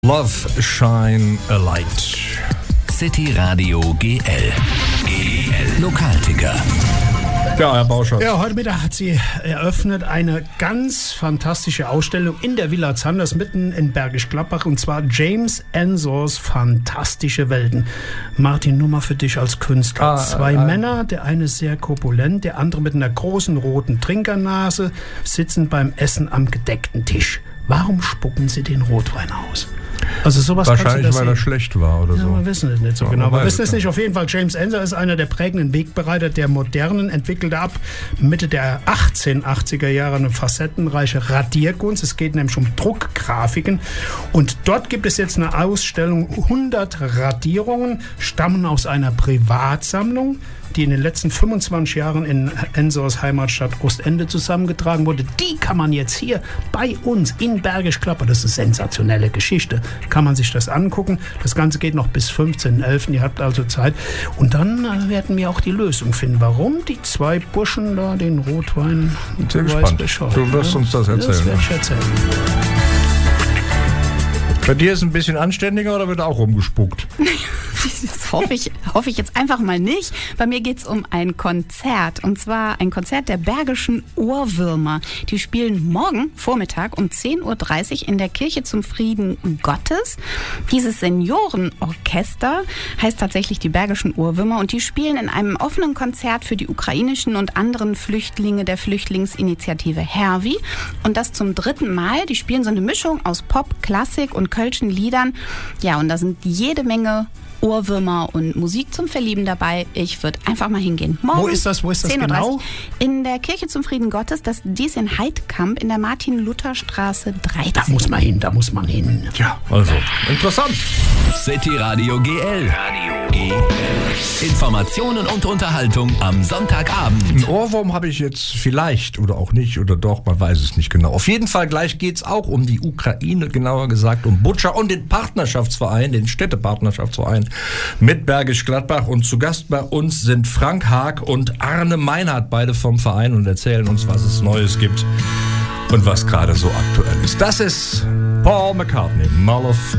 Love Shine a Light. City Radio GL. Lokalticker. Ja, Herr Bauschatz. Ja, heute Mittag hat sie eröffnet eine ganz fantastische Ausstellung in der Villa Zanders mitten in Bergisch Gladbach, und zwar James Ensors Fantastische Welten. Martin, nur mal für dich als Künstler. Zwei Männer, der eine sehr korpulent, der andere mit einer großen roten Trinkernase, sitzen beim Essen am gedeckten Tisch. Warum spucken sie den Rotwein aus? Also sowas wahrscheinlich, weil er schlecht war oder so. Ja, wir wissen es nicht so genau. Wir wissen es nicht. Auf jeden Fall, James Ensor ist einer der prägenden Wegbereiter der Modernen, entwickelte ab Mitte der 1880er Jahre eine facettenreiche Radierkunst. Es geht nämlich um Druckgrafiken. Und dort gibt es jetzt eine Ausstellung. 100 Radierungen stammen aus einer Privatsammlung, die in den letzten 25 Jahren in Ensors Heimatstadt Ostende zusammengetragen wurde. Die kann man jetzt hier bei uns in Bergisch Gladbach, das ist eine sensationelle Geschichte, kann man sich das angucken. Das Ganze geht noch bis 15.11. Ihr habt also Zeit. Und dann werden wir auch die Lösung finden, warum die zwei Burschen da den Rotwein sehr gespannt. Du wirst uns das erzählen. Das werde ich erzählen. Bei dir ist es ein bisschen anständiger oder wird auch rumgespuckt? Das hoffe ich jetzt einfach mal nicht. Bei mir geht es um ein Konzert. Und zwar ein Konzert der Bergischen Ohrwürmer. Die spielen morgen Vormittag um 10.30 Uhr in der Kirche zum Frieden Gottes. Dieses Seniorenorchester heißt tatsächlich die Bergischen Ohrwürmer. Und die spielen in einem offenen Konzert für die ukrainischen und anderen Flüchtlinge der Flüchtlingsinitiative Hervi. Und das zum 3. Mal. Die spielen so eine Mischung aus Pop, Klassik und kölschen Liedern. Ja, und da sind jede Menge Ohrwürmer und Musik zum Verlieben dabei. Ich würde einfach mal hingehen. Morgen, Wo ist das genau? In der Kirche zum Frieden Gottes. Die ist in Heidkamp in der Martin-Luther-Straße 13. Da muss man hin. Ja, also interessant. City Radio GL. Informationen und Unterhaltung am Sonntagabend. Ein Ohrwurm habe ich jetzt vielleicht oder auch nicht oder doch, man weiß es nicht genau. Auf jeden Fall gleich geht es auch um die Ukraine, genauer gesagt um Butscha und den Partnerschaftsverein, den Städtepartnerschaftsverein mit Bergisch Gladbach. Und zu Gast bei uns sind Frank Haag und Arne Meinhardt, beide vom Verein, und erzählen uns, was es Neues gibt und was gerade so aktuell ist. Das ist Paul McCartney, Mull of